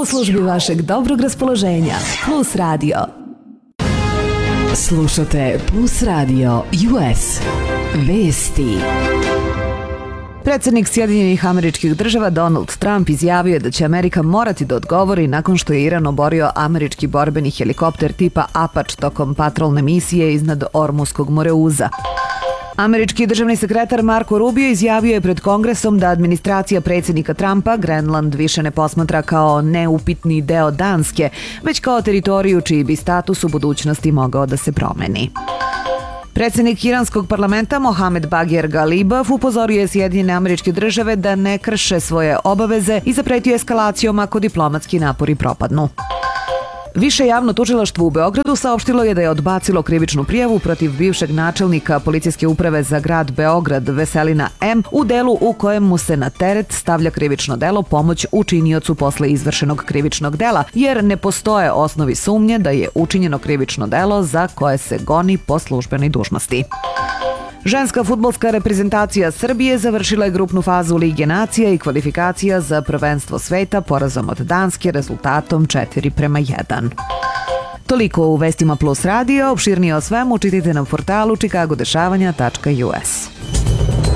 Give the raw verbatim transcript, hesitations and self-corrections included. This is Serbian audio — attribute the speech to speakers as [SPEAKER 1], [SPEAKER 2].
[SPEAKER 1] u službi vašeg dobrog raspoloženja. Plus Radio.
[SPEAKER 2] Slušate Plus Radio U S. Vesti.
[SPEAKER 1] Predsjednik Sjedinjenih Američkih Država Donald Trump izjavio je da će Amerika morati da odgovori nakon što je Iran oborio američki borbeni helikopter tipa Apache tokom patrolne misije iznad Ormuskog moreuza. Američki državni sekretar Marco Rubio izjavio je pred Kongresom da administracija predsjednika Trumpa Grenland više ne posmatra kao neupitni deo Danske, već kao teritoriju čiji bi status u budućnosti mogao da se promeni. Predsjednik iranskog parlamenta Mohamed Bagher Ghalibaf upozorio je Sjedinjene Američke Države da ne krše svoje obaveze i zapretio eskalacijom ako diplomatski napori propadnu. Više javno tužilaštvo u Beogradu saopštilo je da je odbacilo krivičnu prijavu protiv bivšeg načelnika policijske uprave za grad Beograd Veselina M u delu u kojem mu se na teret stavlja krivično delo pomoć učiniocu posle izvršenog krivičnog dela, jer ne postoje osnovi sumnje da je učinjeno krivično delo za koje se goni po službenoj dužnosti. Ženska fudbalska reprezentacija Srbije završila je grupnu fazu Lige nacija i kvalifikacija za prvenstvo sveta porazom od Danske rezultatom četiri prema jedan. Toliko u Vestima Plus Radio, opširnije o svemu čitajte na portalu čikagodešavanja tačka u es.